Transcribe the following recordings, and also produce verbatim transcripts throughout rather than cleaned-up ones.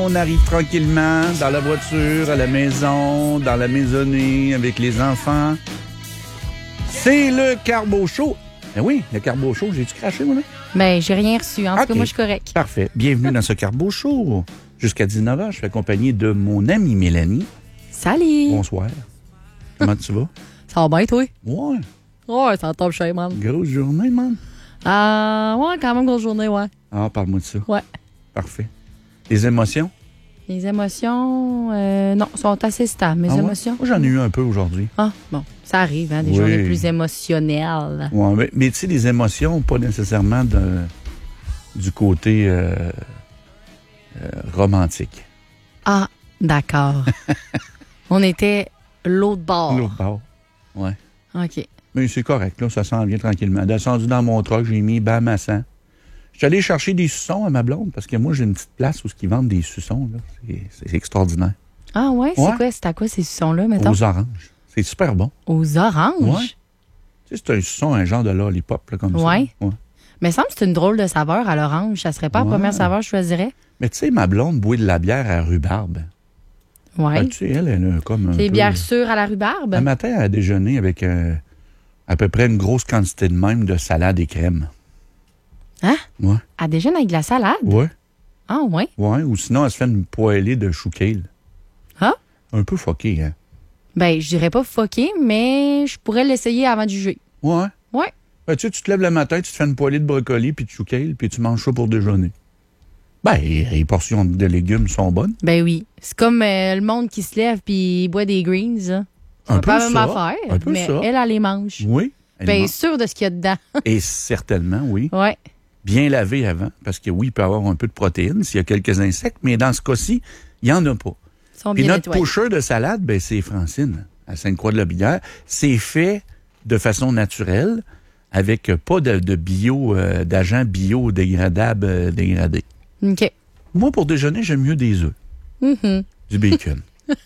on arrive tranquillement dans la voiture, à la maison, dans la maisonnée, avec les enfants. C'est le Carbo Show. Ben oui, le Carbo Show. J'ai-tu craché, moi, là? Ben, j'ai rien reçu. En tout okay. cas, moi, je suis correct. Parfait. Bienvenue dans ce Carbo Show. Jusqu'à dix-neuf heures, je suis accompagné de mon amie Mélanie. Salut! Bonsoir. Comment tu vas? Ça va bien, toi? Ouais. Ouais, ça tombe chez man. Grosse journée, man. Ah, euh, ouais, quand même, grosse journée, ouais. Ah, parle-moi de ça. Ouais. Parfait. Les émotions? Les émotions, euh, non, sont assez stables, mes ah ouais? émotions. Moi, j'en ai eu un peu aujourd'hui. Ah, bon, ça arrive, hein, des oui. journées plus émotionnelles. Ouais, mais, mais tu sais, les émotions, pas nécessairement de, du côté euh, euh, romantique. Ah, d'accord. On était l'autre bord. L'autre bord, ouais. OK. Mais c'est correct, là, ça s'en vient tranquillement. Descendu dans mon truck, j'ai mis bam à sang. Je suis allé chercher des suçons à ma blonde parce que moi, j'ai une petite place où ils vendent des suçons. Là. C'est, c'est extraordinaire. Ah ouais? C'est ouais. quoi? C'est à quoi ces suçons-là, mettons? Aux oranges. C'est super bon. Aux oranges? Ouais. Tu sais, c'est un suçon, un genre de lollipop, là, comme ouais. ça. Ouais. Mais ça me semble que c'est une drôle de saveur à l'orange. Ça serait pas ouais. la première saveur que je choisirais? Mais tu sais, ma blonde boit de la bière à rhubarbe. Oui. Tu sais, elle, elle a comme un C'est peu... bière sûre à la rhubarbe? Un matin, elle a déjeuné avec euh, à peu près une grosse quantité de même de salade et crème. Hein? Ouais. Elle déjeune avec de la salade? Ouais. Ah, ouais? Ouais, ou sinon, elle se fait une poêlée de chou kale. Ah? Un peu foqué, hein? Ben, je dirais pas foqué, mais je pourrais l'essayer avant du juger. Ouais. Ouais. Ben, tu sais, tu te lèves le matin, tu te fais une poêlée de brocoli puis de chou kale, puis tu manges ça pour déjeuner. Ben, les portions de légumes sont bonnes. Ben oui. C'est comme euh, le monde qui se lève puis boit des greens. Hein. C'est un pas peu la même ça, affaire, un peu mais ça. elle, elle les mange. Oui. Bien sûr de ce qu'il y a dedans. Et certainement, oui. Ouais. Bien lavé avant, parce que oui, il peut y avoir un peu de protéines s'il y a quelques insectes, mais dans ce cas-ci, il n'y en a pas. Ils sont Puis bien notre nettoyés. pusher de salade, ben, c'est Francine, à Sainte-Croix-de-la-Billère. C'est fait de façon naturelle, avec pas de, de bio, euh, d'agents biodégradables euh, dégradés. OK. Moi, pour déjeuner, j'aime mieux des œufs, Mm-hmm. du bacon,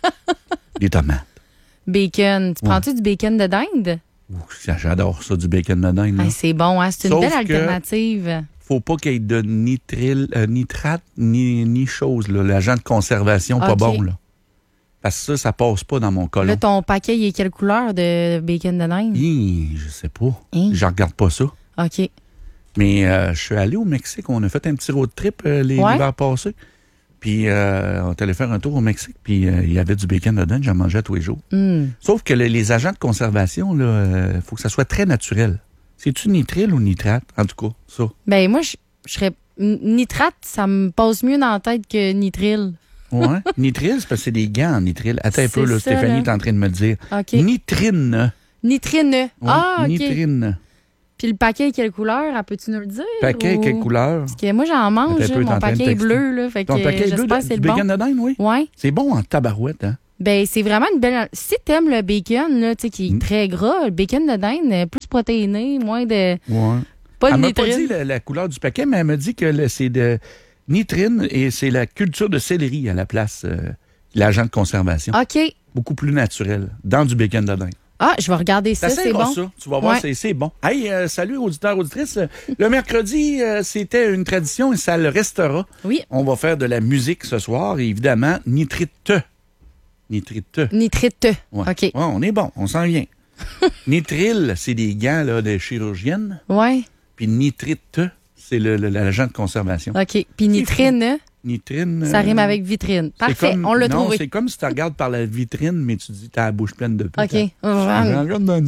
des tomates. Bacon. Tu ouais. prends-tu du bacon de dinde? Ouh, j'adore ça, du bacon de dinde. Ah, c'est bon, hein? C'est une Sauf belle que alternative. Faut pas qu'il y ait de nitril, euh, nitrate ni, ni chose, là, l'agent de conservation pas okay. bon. Là. Parce que ça, ça passe pas dans mon colon. Là, ton paquet, il est quelle couleur de bacon de dinde? Hi, je sais pas. Hein? Je regarde pas ça. OK. Mais euh, je suis allé au Mexique. On a fait un petit road trip euh, les ouais. l'hiver passé. Puis euh, on est allé faire un tour au Mexique. Puis euh, il y avait du bacon de dinde. J'en mangeais tous les jours. Mm. Sauf que le, les agents de conservation, il euh, faut que ça soit très naturel. C'est-tu nitril ou nitrate? En tout cas, ça. Ben moi, je, je serais... Nitrate, ça me passe mieux dans la tête que nitril. Ouais. Nitril, c'est parce que c'est des gants en nitril. Attends un peu, là, ça, Stéphanie là. est en train de me le dire. OK. Nitrine. Nitrine. Ouais, ah, OK. Nitrine. Puis le paquet est quelle couleur? Elle peut-tu nous le dire? Paquet, ou... quelle couleur? Parce que moi, j'en mange. Attends un peu, t'es en Mon train de paquet est texter. bleu. Là, fait Ton que paquet est bleu, j'espère que de- c'est du le bon. bacon de dinde, oui? Ouais. C'est bon en tabarouette, hein? Ben, c'est vraiment une belle... Si t'aimes le bacon, là, tu sais, qui est Mm. très gras, le bacon de dinde, euh, plus protéiné, moins de... Ouais. Pas de Elle m'a pas nitrine. dit la, la couleur du paquet, mais elle m'a dit que le- c'est de nitrine et c'est la culture de céleri à la place, euh, l'agent de conservation. OK. Beaucoup plus naturel, dans du bacon de dinde. Ah, je vais regarder ça, c'est T'essaieras bon. ça. Tu vas voir, Ouais. c'est, c'est bon. Hey, euh, salut auditeurs, auditrices. Le mercredi, euh, c'était une tradition et ça le restera. Oui. On va faire de la musique ce soir et évidemment, nitrite. Nitrite. Nitrite. Ouais. OK. Ouais, on est bon, on s'en vient. Nitril, c'est des gants là, de chirurgienne. Ouais. Puis nitrite, c'est le, le- l'agent de conservation. OK. Puis nitrine, Nitrine. ça euh, rime avec vitrine. c'est Parfait, comme- on l'a non, trouvé. c'est comme si tu regardes par la vitrine, mais tu dis t'as la bouche pleine de pus. OK. J'en regarde dans